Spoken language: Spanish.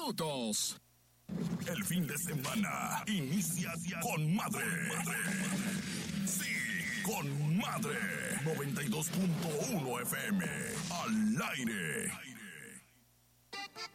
minutos. El fin de semana inicia con madre. Sí, con madre. 92.1 FM. Al aire.